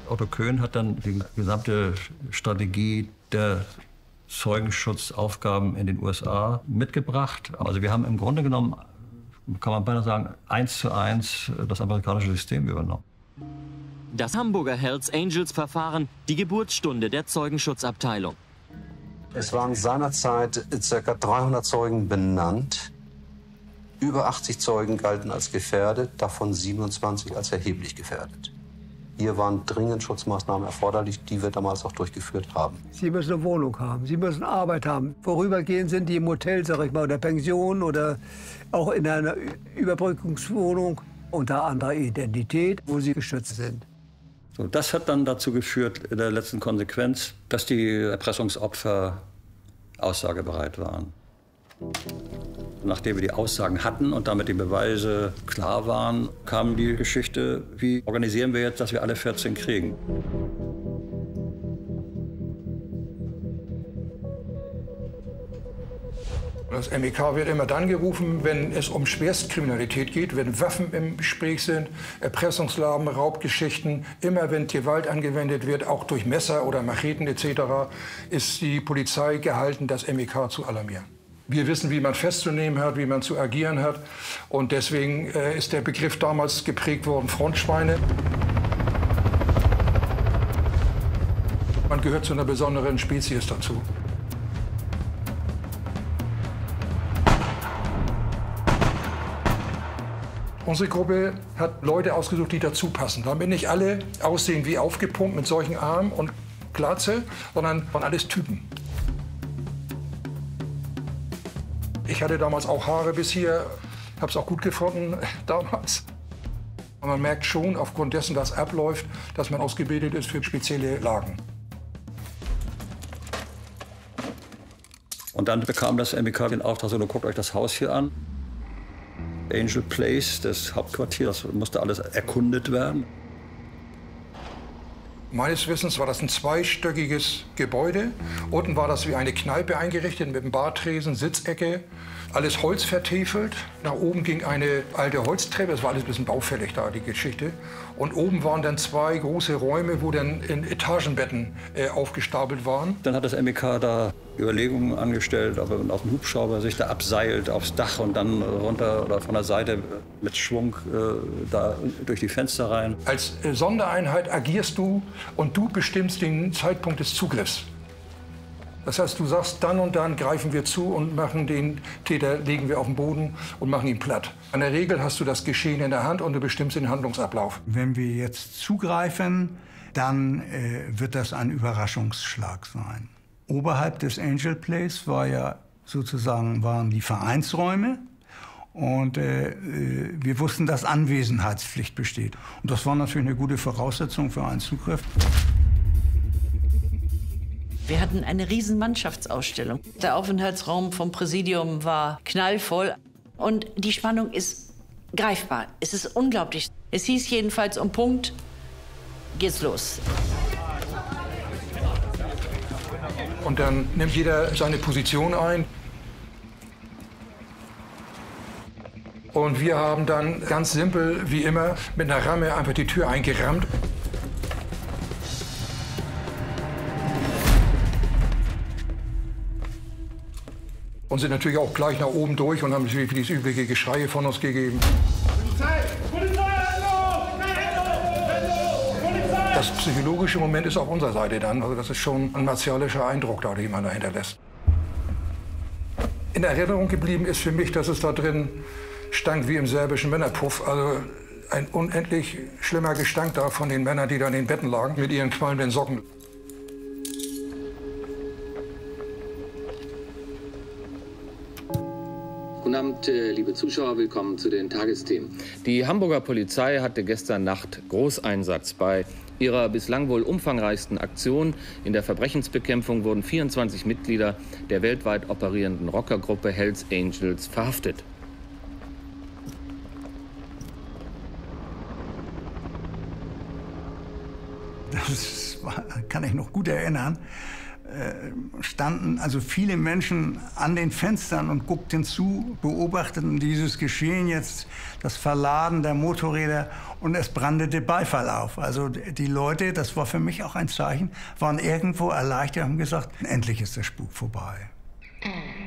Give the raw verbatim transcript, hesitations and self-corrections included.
Otto Köhn hat dann die gesamte Strategie der Zeugenschutzaufgaben in den U S A mitgebracht. Also wir haben im Grunde genommen, kann man beinahe sagen, eins zu eins das amerikanische System übernommen. Das Hamburger Hells Angels Verfahren, die Geburtsstunde der Zeugenschutzabteilung. Es waren seinerzeit ca. dreihundert Zeugen benannt. Über achtzig Zeugen galten als gefährdet, davon siebenundzwanzig als erheblich gefährdet. Hier waren dringend Schutzmaßnahmen erforderlich, die wir damals auch durchgeführt haben. Sie müssen eine Wohnung haben, Sie müssen Arbeit haben. Vorübergehend sind die im Hotel, sag ich mal, oder Pension oder auch in einer Überbrückungswohnung unter anderer Identität, wo sie geschützt sind. So, das hat dann dazu geführt, in der letzten Konsequenz, dass die Erpressungsopfer aussagebereit waren. Nachdem wir die Aussagen hatten und damit die Beweise klar waren, kam die Geschichte, wie organisieren wir jetzt, dass wir alle vierzehn kriegen. Das M E K wird immer dann gerufen, wenn es um Schwerstkriminalität geht, wenn Waffen im Gespräch sind, Erpressungslagen, Raubgeschichten. Immer wenn Gewalt angewendet wird, auch durch Messer oder Macheten et cetera, ist die Polizei gehalten, das M E K zu alarmieren. Wir wissen, wie man festzunehmen hat, wie man zu agieren hat. Und deswegen äh, ist der Begriff damals geprägt worden, Frontschweine. Man gehört zu einer besonderen Spezies dazu. Unsere Gruppe hat Leute ausgesucht, die dazu passen. Damit nicht alle aussehen wie aufgepumpt mit solchen Armen und Glatze, sondern von alles Typen. Ich hatte damals auch Haare bis hier, habe es auch gut gefunden damals. Und man merkt schon, aufgrund dessen, was abläuft, dass man ausgebildet ist für spezielle Lagen. Und dann bekam das M E K den Auftrag, so, guckt euch das Haus hier an. Angel Place, das Hauptquartier, das musste alles erkundet werden. Meines Wissens war das ein zweistöckiges Gebäude. Unten war das wie eine Kneipe eingerichtet mit einem Bartresen, Sitzecke, alles Holz vertäfelt. Nach oben ging eine alte Holztreppe, das war alles ein bisschen baufällig da, die Geschichte. Und oben waren dann zwei große Räume, wo dann in Etagenbetten äh, aufgestapelt waren. Dann hat das M E K da Überlegungen angestellt, ob er auf dem Hubschrauber sich da abseilt aufs Dach und dann runter oder von der Seite mit Schwung äh, da durch die Fenster rein. Als äh, Sondereinheit agierst du und du bestimmst den Zeitpunkt des Zugriffs. Das heißt, du sagst, dann und dann greifen wir zu und machen den Täter, legen wir auf den Boden und machen ihn platt. In der Regel hast du das Geschehen in der Hand und du bestimmst den Handlungsablauf. Wenn wir jetzt zugreifen, dann äh, wird das ein Überraschungsschlag sein. Oberhalb des Angel Place war ja sozusagen waren die Vereinsräume. Und äh, wir wussten, dass Anwesenheitspflicht besteht. Und das war natürlich eine gute Voraussetzung für einen Zugriff. Wir hatten eine riesen Mannschaftsausstellung. Der Aufenthaltsraum vom Präsidium war knallvoll. Und die Spannung ist greifbar. Es ist unglaublich. Es hieß jedenfalls um Punkt, geht's los. Und dann nimmt jeder seine Position ein. Und wir haben dann ganz simpel, wie immer, mit einer Ramme einfach die Tür eingerammt. Und sind natürlich auch gleich nach oben durch und haben natürlich dieses übliche Geschreie von uns gegeben. Polizei! Polizei! Das psychologische Moment ist auf unserer Seite dann. Also das ist schon ein martialischer Eindruck, da, den man da hinterlässt. In Erinnerung geblieben ist für mich, dass es da drin stank wie im serbischen Männerpuff. Also ein unendlich schlimmer Gestank da von den Männern, die da in den Betten lagen, mit ihren qualmenden Socken. Guten Abend, liebe Zuschauer, willkommen zu den Tagesthemen. Die Hamburger Polizei hatte gestern Nacht Großeinsatz. Bei ihrer bislang wohl umfangreichsten Aktion in der Verbrechensbekämpfung wurden vierundzwanzig Mitglieder der weltweit operierenden Rockergruppe Hells Angels verhaftet. Das war, kann ich noch gut erinnern. äh, standen also viele Menschen an den Fenstern und guckten zu, beobachteten dieses Geschehen jetzt, das Verladen der Motorräder, und es brandete Beifall auf. Also die Leute, das war für mich auch ein Zeichen, waren irgendwo erleichtert und haben gesagt, endlich ist der Spuk vorbei.